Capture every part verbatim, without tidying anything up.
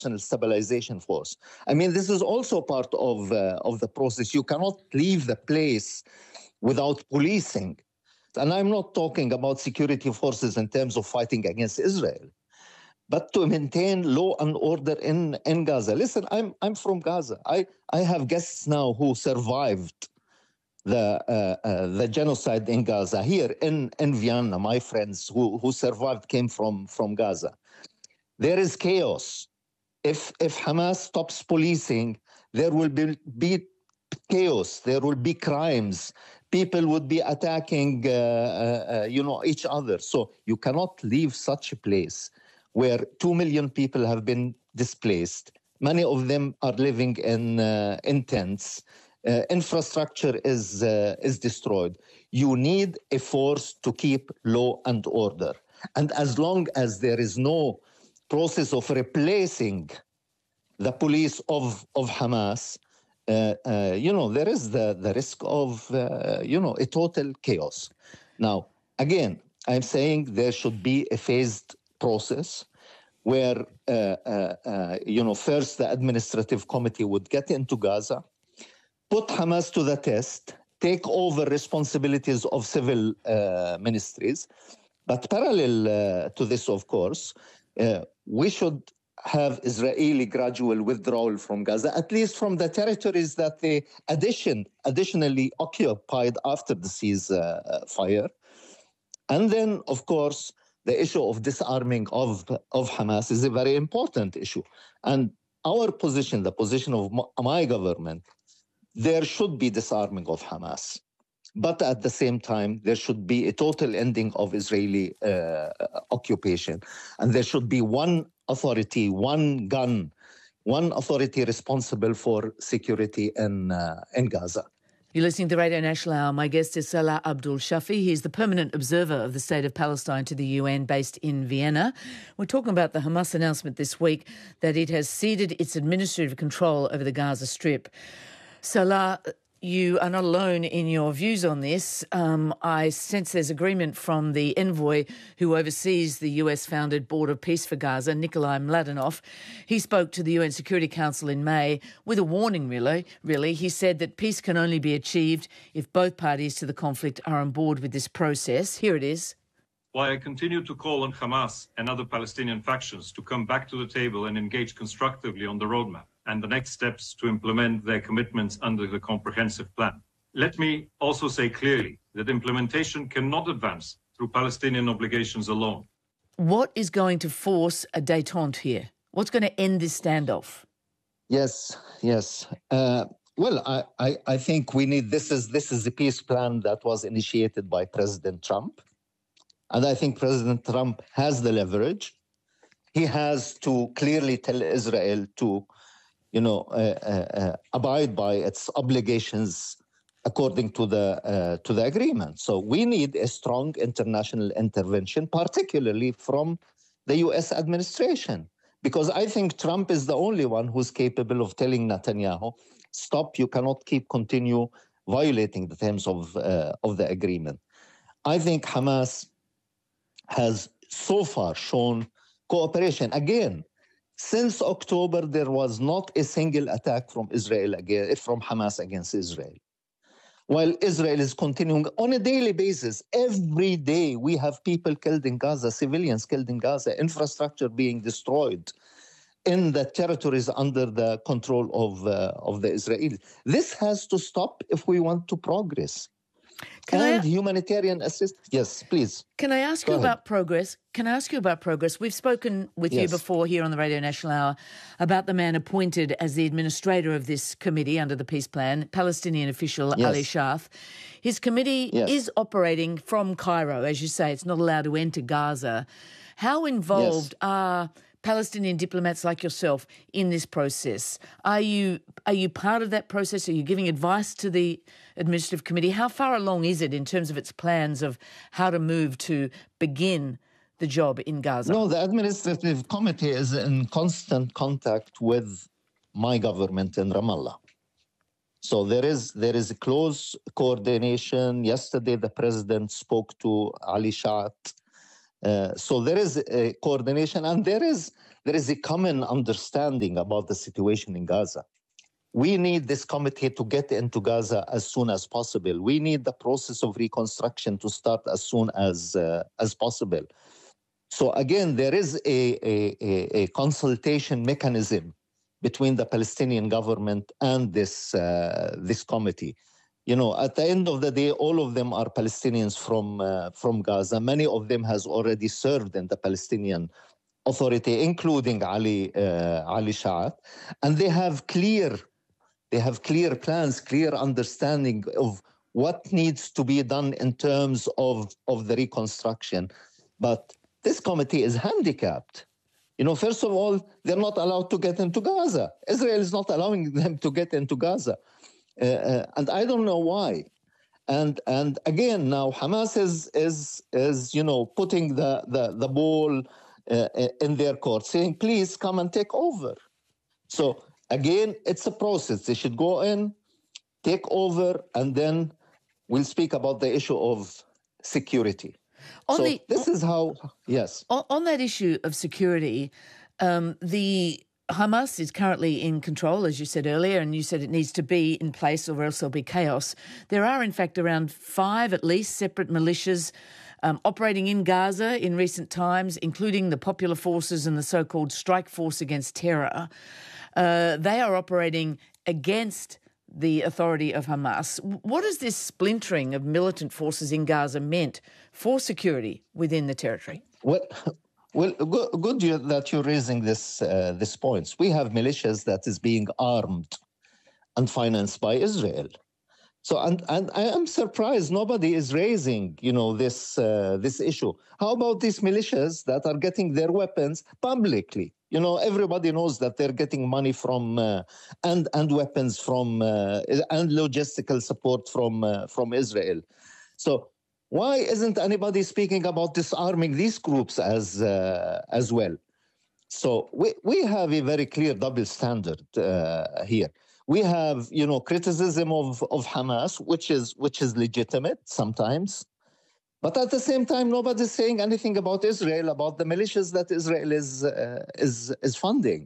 Stabilization Force. I mean, this is also part of, uh, of the process. You cannot leave the place without policing. And I'm not talking about security forces in terms of fighting against Israel, but to maintain law and order in, in Gaza. Listen, I'm, I'm from Gaza. I, I have guests now who survived the uh, uh, the genocide in Gaza here in, in Vienna. My friends who, who survived came from, from Gaza. There is chaos. If if Hamas stops policing, there will be, be chaos. There will be crimes. People would be attacking, uh, uh, you know, each other. So you cannot leave such a place where two million people have been displaced. Many of them are living in uh, in tents. Uh, infrastructure is uh, is destroyed. You need a force to keep law and order. And as long as there is no process of replacing the police of, of Hamas, uh, uh, you know, there is the, the risk of, uh, you know, a total chaos. Now, again, I'm saying there should be a phased process where, uh, uh, uh, you know, first the administrative committee would get into Gaza, put Hamas to the test, take over responsibilities of civil uh, ministries. But parallel uh, to this, of course, uh, we should have Israeli gradual withdrawal from Gaza, at least from the territories that they addition, additionally occupied after the ceasefire. And then, of course, the issue of disarming of, of Hamas is a very important issue. And our position, the position of my government, there should be disarming of Hamas. But at the same time, there should be a total ending of Israeli uh, occupation. And there should be one authority, one gun, one authority responsible for security in, uh, in Gaza. You're listening to Radio National Hour. My guest is Salah Abdul Shafi. He's the permanent observer of the State of Palestine to the U N based in Vienna. We're talking about the Hamas announcement this week that it has ceded its administrative control over the Gaza Strip. Salah, you are not alone in your views on this. Um, I sense there's agreement from the envoy who oversees the U S-founded Board of Peace for Gaza, Nikolai Mladenov. He spoke to the U N Security Council in May with a warning, really. Really, he said that peace can only be achieved if both parties to the conflict are on board with this process. Here it is. While I continue to call on Hamas and other Palestinian factions to come back to the table and engage constructively on the roadmap and the next steps to implement their commitments under the comprehensive plan, let me also say clearly that implementation cannot advance through Palestinian obligations alone. What is going to force a détente here? What's going to end this standoff? Yes, yes. Uh, well, I, I, I think we need, this is, this is the peace plan that was initiated by President Trump. And I think President Trump has the leverage. He has to clearly tell Israel to, you know, uh, uh, uh, abide by its obligations according to the uh, to the agreement. So we need a strong international intervention, particularly from the U S administration, because I think Trump is the only one who's capable of telling Netanyahu, stop, you cannot keep continue violating the terms of uh, of the agreement. I think Hamas has so far shown cooperation. Again, since October, there was not a single attack from Israel against, from Hamas against Israel. While Israel is continuing on a daily basis, every day we have people killed in Gaza, civilians killed in Gaza, infrastructure being destroyed in the territories under the control of, uh, of the Israelis. This has to stop if we want to progress. Can and I, humanitarian assistance. Yes, please. Can I ask Go you ahead. about progress? Can I ask you about progress? We've spoken with Yes. you before here on the Radio National Hour about the man appointed as the administrator of this committee under the peace plan, Palestinian official Yes. Ali Sharf. His committee Yes. is operating from Cairo, as you say. It's not allowed to enter Gaza. How involved Yes. are Palestinian diplomats like yourself in this process? Are you are you part of that process? Are you giving advice to the administrative committee? How far along is it in terms of its plans of how to move to begin the job in Gaza? No, the administrative committee is in constant contact with my government in Ramallah. So there is there is a close coordination. Yesterday, the president spoke to Ali Sharf Uh, so there is a coordination, and there is there is a common understanding about the situation in Gaza. We need this committee to get into Gaza as soon as possible. We need the process of reconstruction to start as soon as uh, as possible. So again, there is a, a, a consultation mechanism between the Palestinian government and this uh, this committee. You know, at the end of the day, all of them are Palestinians from uh, from Gaza. Many of them has already served in the Palestinian Authority, including Ali uh, Ali Sha'at, and they have clear they have clear plans, clear understanding of what needs to be done in terms of of the reconstruction. But this committee is handicapped. You know, first of all, they're not allowed to get into Gaza. Israel is not allowing them to get into Gaza. Uh, uh, and I don't know why. And and again, now Hamas is, is, is you know, putting the, the, the ball uh, in their court, saying, please come and take over. So again, it's a process. They should go in, take over, and then we'll speak about the issue of security. On so the, this is how, yes. On, on that issue of security, um, the Hamas is currently in control, as you said earlier, and you said it needs to be in place or else there'll be chaos. There are, in fact, around five at least separate militias um, operating in Gaza in recent times, including the Popular Forces and the so-called Strike Force Against Terror. Uh, they are operating against the authority of Hamas. What has this splintering of militant forces in Gaza meant for security within the territory? Well, well good, good that you're raising this uh, this points. We have militias that is being armed and financed by Israel. So, and, and I am surprised nobody is raising, you know, this uh, this issue. How about these militias that are getting their weapons publicly? You know, everybody knows that they're getting money from uh, and and weapons from uh, and logistical support from uh, from Israel. So why isn't anybody speaking about disarming these groups as uh, as well? So we we have a very clear double standard uh, here. We have, you know, criticism of, of Hamas, which is which is legitimate sometimes. But at the same time, nobody's saying anything about Israel, about the militias that Israel is uh, is is funding.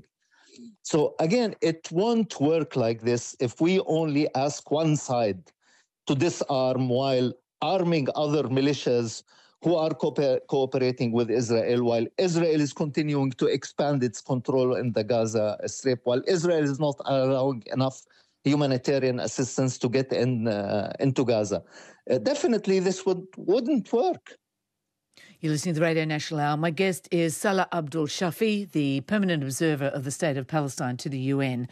So again, it won't work like this if we only ask one side to disarm while arming other militias who are cooper- cooperating with Israel, while Israel is continuing to expand its control in the Gaza Strip, while Israel is not allowing enough humanitarian assistance to get in uh, into Gaza. Uh, definitely, this would, wouldn't work. You're listening to the Radio National Hour. My guest is Salah Abdul Shafi, the permanent observer of the State of Palestine to the U N.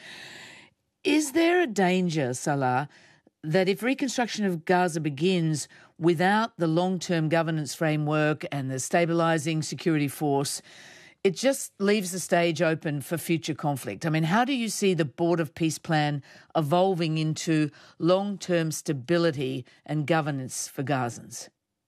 Is there a danger, Salah, that if reconstruction of Gaza begins without the long-term governance framework and the stabilising security force, it just leaves the stage open for future conflict? I mean, how do you see the Board of Peace plan evolving into long-term stability and governance for Gazans?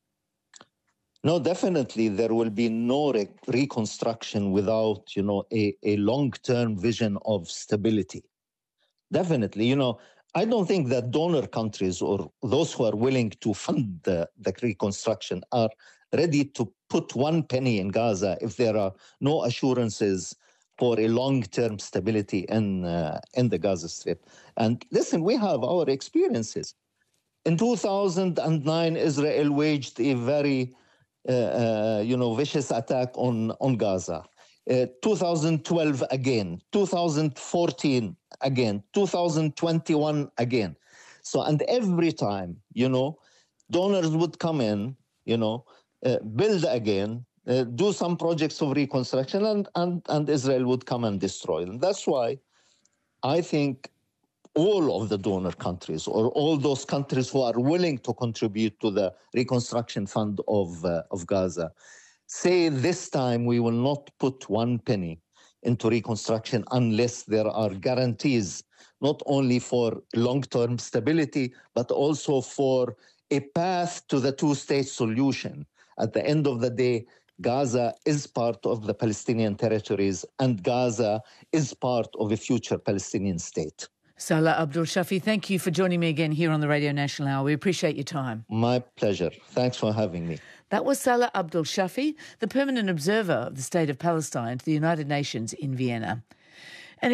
No, definitely there will be no re- reconstruction without, you know, a, a long-term vision of stability. Definitely, you know, I don't think that donor countries or those who are willing to fund the, the reconstruction are ready to put one penny in Gaza if there are no assurances for a long-term stability in uh, in the Gaza Strip. And listen, we have our experiences. In two thousand nine, Israel waged a very, uh, uh, you know, vicious attack on, on Gaza. Uh, two thousand twelve again, two thousand fourteen again, two thousand twenty-one again. So, and every time, you know, donors would come in, you know, uh, build again, uh, do some projects of reconstruction, and, and, and Israel would come and destroy them. That's why I think all of the donor countries or all those countries who are willing to contribute to the reconstruction fund of, uh, of Gaza say this time we will not put one penny into reconstruction unless there are guarantees, not only for long-term stability, but also for a path to the two-state solution. At the end of the day, Gaza is part of the Palestinian territories, and Gaza is part of a future Palestinian state. Salah Abdul Shafi, thank you for joining me again here on the Radio National Hour. We appreciate your time. My pleasure. Thanks for having me. That was Salah Abdul Shafi, the permanent observer of the State of Palestine to the United Nations in Vienna.